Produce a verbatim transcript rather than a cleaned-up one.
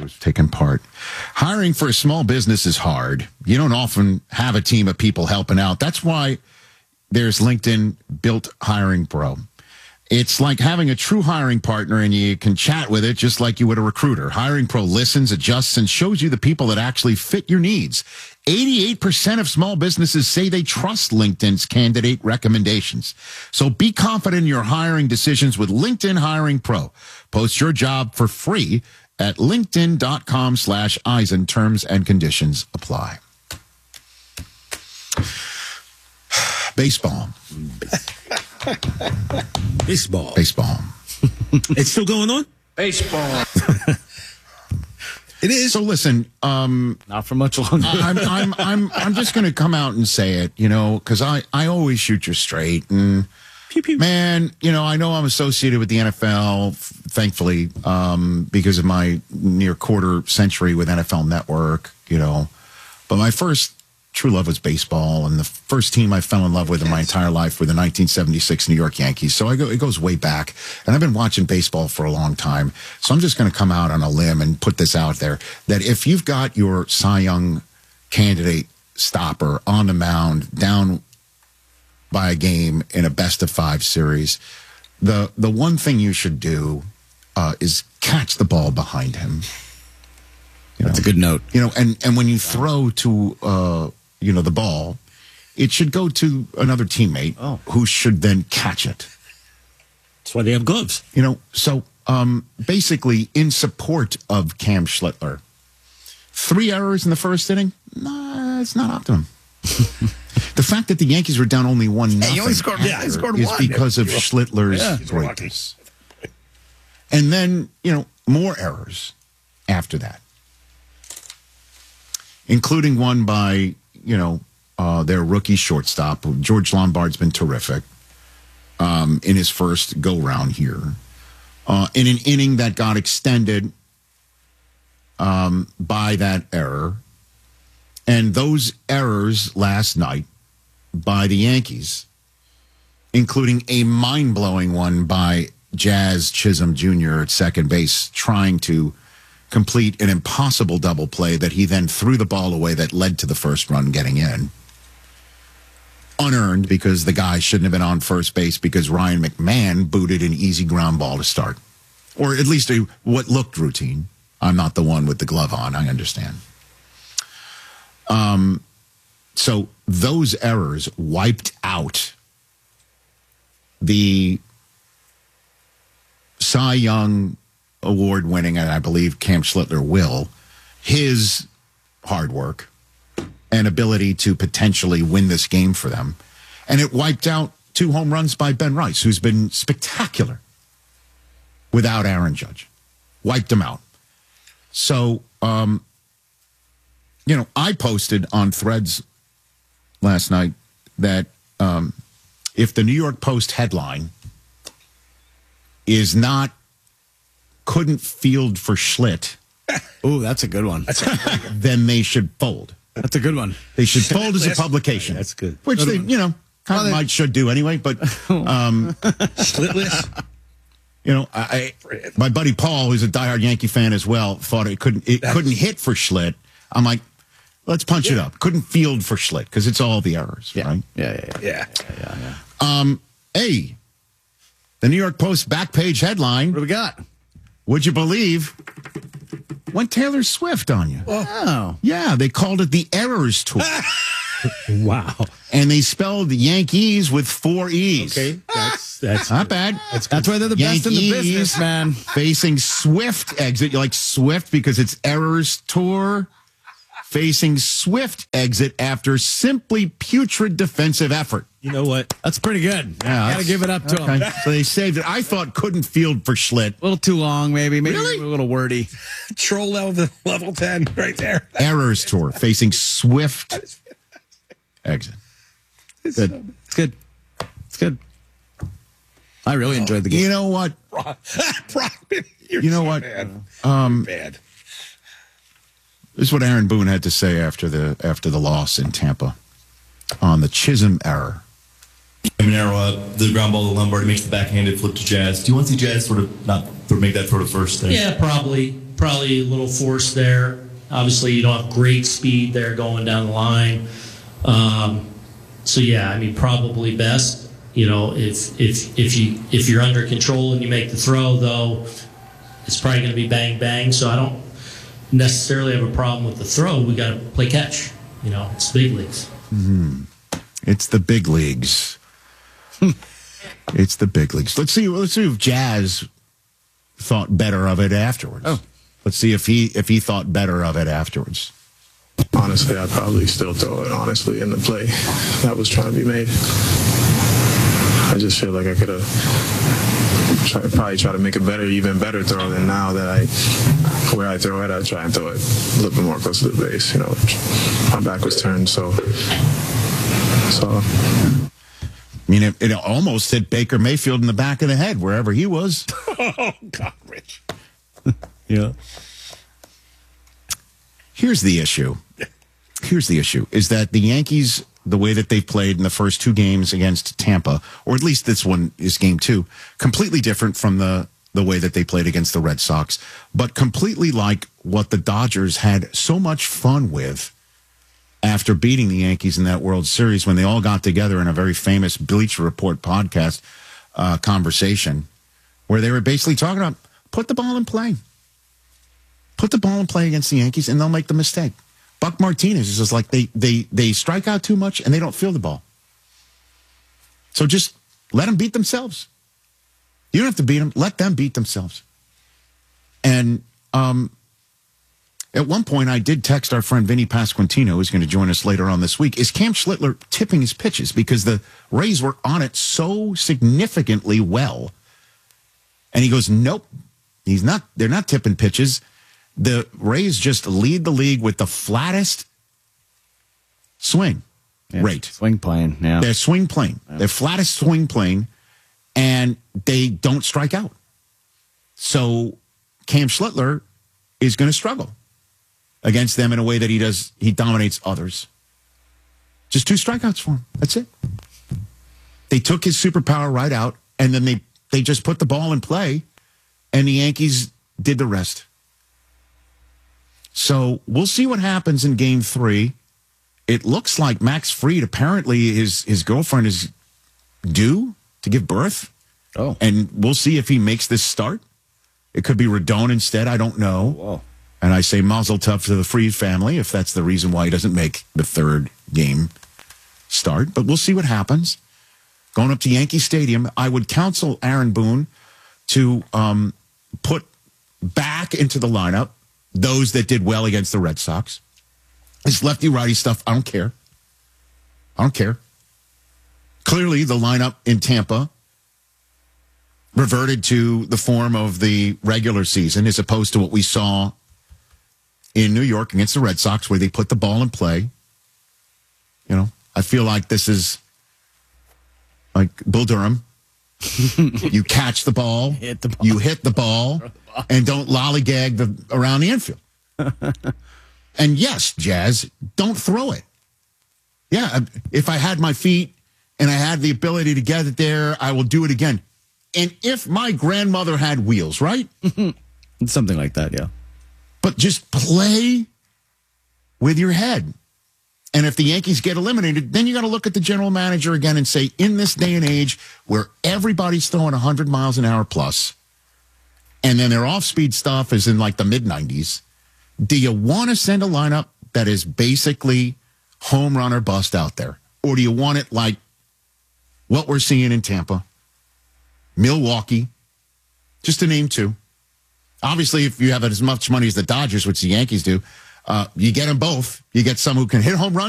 was taking part. Hiring for a small business is hard. You don't often have a team of people helping out. That's why there's LinkedIn Built Hiring Pro. It's like having a true hiring partner, and you can chat with it just like you would a recruiter. Hiring Pro listens, adjusts, and shows you the people that actually fit your needs. eighty-eight percent of small businesses say they trust LinkedIn's candidate recommendations. So be confident in your hiring decisions with LinkedIn Hiring Pro. Post your job for free at linkedin.com slash Eisen. Terms and conditions apply. Baseball. Baseball. Baseball. It's still going on? Baseball. It is. So listen, um, not for much longer. I'm, I'm, I'm, I'm just going to come out and say it, you know, because I, I always shoot you straight. And pew, pew. Man, you know, I know I'm associated with the N F L, thankfully, um, because of my near quarter century with N F L Network, you know. But my first true love was baseball, and the first team I fell in love with in my entire life were the nineteen seventy-six New York Yankees. So I go, it goes way back, and I've been watching baseball for a long time. So I'm just going to come out on a limb and put this out there, that if you've got your Cy Young candidate stopper on the mound, down by a game in a best of five series, the, the one thing you should do uh, is catch the ball behind him. You That's know? a good note. You know, and, and when you throw to, uh, you know, the ball, it should go to another teammate oh. who should then catch it. That's why they have gloves. You know, so um, basically, in support of Cam Schlittler, three errors in the first inning, nah, it's not optimum. The fact that the Yankees were down only one nothing Hey, only scored, yeah, he scored is one. because of Schlittler's yeah, greatness. And then, you know, more errors after that, including one by, you know, uh, their rookie shortstop. George Lombard's been terrific um, in his first go-round here. Uh, in an inning that got extended um, by that error. And those errors last night by the Yankees, including a mind-blowing one by Jazz Chisholm Junior at second base, trying to complete an impossible double play that he then threw the ball away that led to the first run getting in. Unearned, because the guy shouldn't have been on first base because Ryan McMahon booted an easy ground ball to start. Or at least a, what looked routine. I'm not the one with the glove on, I understand. Um, so those errors wiped out the Cy Young award winning, and I believe Cam Schlittler will, his hard work and ability to potentially win this game for them. And it wiped out two home runs by Ben Rice, who's been spectacular without Aaron Judge. Wiped them out. So, um, you know, I posted on Threads last night that um, if the New York Post headline is not couldn't field for Schlitt, ooh, that's a good one. then they should fold. That's a good one. They should fold as a publication. That's good. Which Good they, one. you know, kind of they- might should do anyway. But, um, Slitless. you know, I, I my buddy Paul, who's a diehard Yankee fan as well, thought it couldn't it couldn't hit for Schlitt. I'm like, let's punch it up. Couldn't field for Schlitt because it's all the errors, Yeah. right? Yeah, yeah, yeah. Yeah. yeah, yeah, yeah. Um, hey, the New York Post back page headline. What do we got? Would you believe? Went Taylor Swift on you. Oh. Yeah, they called it the Errors Tour. Wow. And they spelled Yankees with four E's. Okay. That's that's Not bad. That's, that's why they're the best in the Yankees business, man. Facing Swift exit. You like Swift because it's Errors Tour. Facing Swift exit after simply putrid defensive effort. You know what? That's pretty good. Yeah, Gotta that's- give it up to Okay. him. So they saved it. I thought couldn't field for Schlitt. A little too long, maybe. Maybe Really? a little wordy. Troll level level ten right there. Errors Tour facing Swift exit. Good. It's good. It's good. I really enjoyed the game. You know what? Brock, you're You know so what? Bad. Um, Bad. This is what Aaron Boone had to say after the after the loss in Tampa on the Chisholm error. Monero, uh, the ground ball to Lombard makes the backhanded flip to Jazz. Do you want to see Jazz sort of not to make that throw to first there. Yeah, probably, probably a little force there. Obviously, you don't have great speed there going down the line. Um, so yeah, I mean, probably best. You know, if if if you if you're under control and you make the throw, though, it's probably going to be bang bang. So I don't necessarily have a problem with the throw. We got to play catch. You know, it's the big leagues. Mm-hmm. It's the big leagues. It's the big leagues. Let's see. Let's see if Jazz thought better of it afterwards. Oh. Let's see if he if he thought better of it afterwards. Honestly, I'd probably still throw it, honestly, in the play that was trying to be made. I just feel like I could have try, probably try to make a better, even better throw than now that I, where I throw it, I try and throw it a little bit more close to the base. You know, my back was turned, so. so. I mean, it, it almost hit Baker Mayfield in the back of the head, wherever he was. Oh, God, Rich. Yeah. Here's the issue. Here's the issue, is that the Yankees, the way that they played in the first two games against Tampa, or at least this one is game two, completely different from the, the way that they played against the Red Sox, but completely like what the Dodgers had so much fun with after beating the Yankees in that World Series when they all got together in a very famous Bleacher Report podcast uh, conversation where they were basically talking about, put the ball in play. Put the ball in play against the Yankees, and they'll make the mistake. Buck Martinez is just like they they they strike out too much, and they don't feel the ball. So just let them beat themselves. You don't have to beat them. Let them beat themselves. And um, at one point, I did text our friend Vinny Pasquantino, who's going to join us later on this week, is Cam Schlittler tipping his pitches? Because the Rays were on it so significantly well. And he goes, nope, he's not. They're not tipping pitches. The Rays just lead the league with the flattest swing yeah, rate. Swing plane, yeah. Their swing plane. Yeah. Their flattest swing plane, and they don't strike out. So Cam Schlittler is going to struggle against them in a way that he does. He dominates others. Just two strikeouts for him. That's it. They took his superpower right out, and then they, they just put the ball in play, and the Yankees did the rest. So we'll see what happens in game three. It looks like Max Fried, apparently his, his girlfriend is due to give birth. Oh. And we'll see if he makes this start. It could be Rodon instead. I don't know. Whoa. And I say mazel tov to the Fried family if that's the reason why he doesn't make the third game start. But we'll see what happens. Going up to Yankee Stadium, I would counsel Aaron Boone to um, put back into the lineup those that did well against the Red Sox. This lefty-righty stuff, I don't care. I don't care. Clearly, the lineup in Tampa reverted to the form of the regular season as opposed to what we saw in New York against the Red Sox where they put the ball in play. You know, I feel like this is like Bull Durham. You catch the ball, hit the ball. you hit the ball, and don't lollygag the, around the infield. And yes, Jazz, don't throw it. Yeah, if I had my feet and I had the ability to get it there, I will do it again. And if my grandmother had wheels, right? Something like that, yeah. But just play with your head. And if the Yankees get eliminated, then you got to look at the general manager again and say, in this day and age where everybody's throwing one hundred miles an hour plus, and then their off-speed stuff is in like the mid nineties, do you want to send a lineup that is basically home run or bust out there? Or do you want it like what we're seeing in Tampa, Milwaukee, just to name two? Obviously, if you have as much money as the Dodgers, which the Yankees do, uh, you get them both. You get some who can hit home runs.